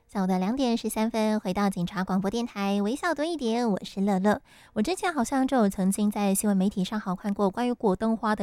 下午的2点13分，回到警察广播电台，微笑多一点，我是乐乐。我之前好像就有曾经在新闻媒体上好看过关于果冻花的